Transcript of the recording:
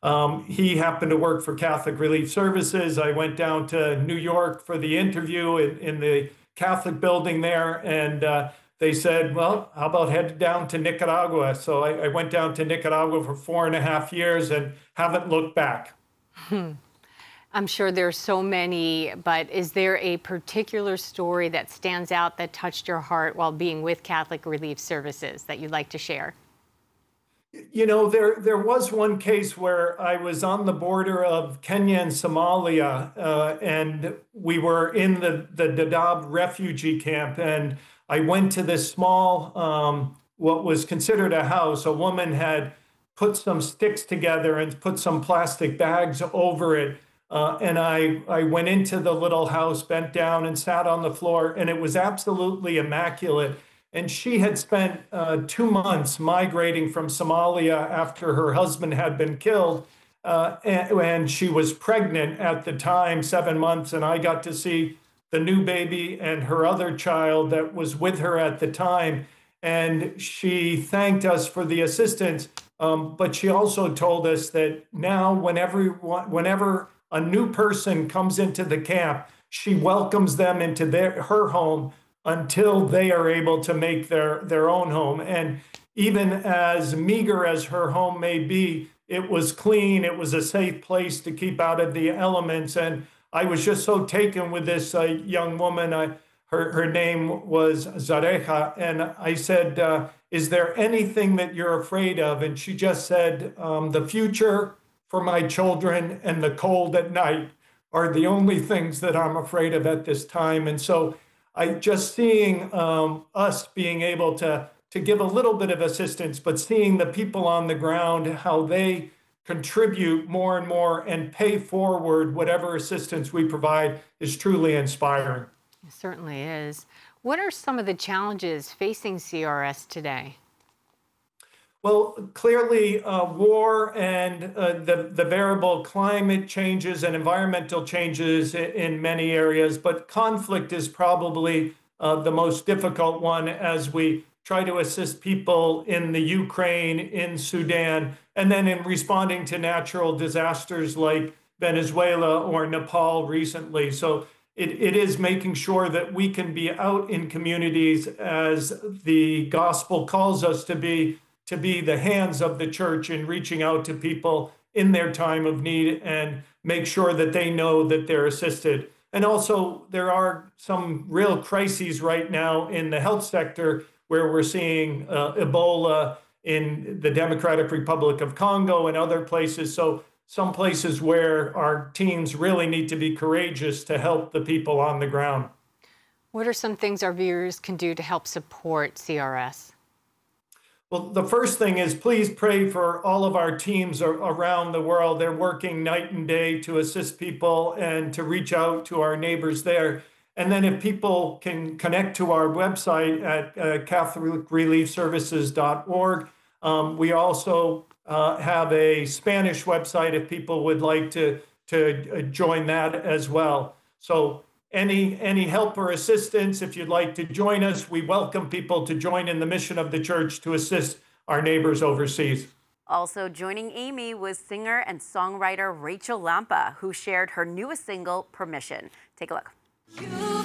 He happened to work for Catholic Relief Services. I went down to New York for the interview in the Catholic building there, and they said, well, how about head down to Nicaragua? So I went down to Nicaragua for 4.5 years and haven't looked back. I'm sure there's so many, but is there a particular story that stands out that touched your heart while being with Catholic Relief Services that you'd like to share? You know, there was one case where I was on the border of Kenya and Somalia, and we were in the Dadaab refugee camp, and I went to this small, what was considered a house. A woman had put some sticks together and put some plastic bags over it. And I went into the little house, bent down and sat on the floor, and it was absolutely immaculate. And she had spent 2 months migrating from Somalia after her husband had been killed. And she was pregnant at the time, 7 months. And I got to see the new baby and her other child that was with her at the time. And she thanked us for the assistance. But she also told us that now, whenever a new person comes into the camp, she welcomes them into her home until they are able to make their own home. And even as meager as her home may be, it was clean. It was a safe place to keep out of the elements. And I was just so taken with this young woman. Her name was Zareja. And I said, is there anything that you're afraid of? And she just said, the future for my children and the cold at night are the only things that I'm afraid of at this time. And so I just seeing us being able to give a little bit of assistance, but seeing the people on the ground, how they contribute more and more and pay forward whatever assistance we provide is truly inspiring. It certainly is. What are some of the challenges facing CRS today? Well, clearly, war and the variable climate changes and environmental changes in many areas, but conflict is probably the most difficult one as we try to assist people in the Ukraine, in Sudan, and then in responding to natural disasters like Venezuela or Nepal recently. So it is making sure that we can be out in communities as the gospel calls us to be the hands of the church in reaching out to people in their time of need and make sure that they know that they're assisted. And also, there are some real crises right now in the health sector where we're seeing Ebola in the Democratic Republic of Congo and other places. So some places where our teams really need to be courageous to help the people on the ground. What are some things our viewers can do to help support CRS? Well, the first thing is please pray for all of our teams around the world. They're working night and day to assist people and to reach out to our neighbors there. And then if people can connect to our website at catholicreliefservices.org. We also have a Spanish website if people would like to join that as well. So any help or assistance, if you'd like to join us, we welcome people to join in the mission of the church to assist our neighbors overseas. Also joining Amy was singer and songwriter Rachel Lampa, who shared her newest single, Permission. Take a look.